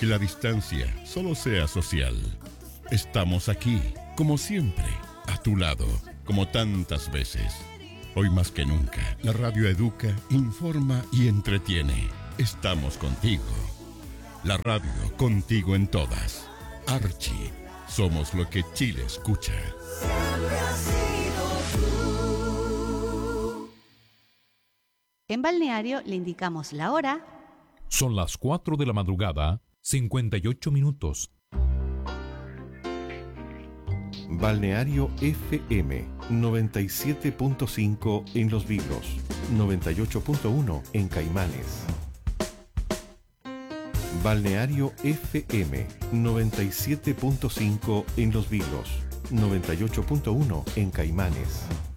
que la distancia solo sea social. Estamos aquí, como siempre, a tu lado, como tantas veces. Hoy más que nunca, la radio educa, informa y entretiene. Estamos contigo. La radio contigo en todas. Archie, somos lo que Chile escucha. Siempre has sido tú. En Balneario le indicamos la hora. Son las 4 de la madrugada, 58 minutos. Balneario FM 97.5 en Los Vilos, 98.1 en Caimanes. Balneario FM 97.5 en Los Vilos, 98.1 en Caimanes.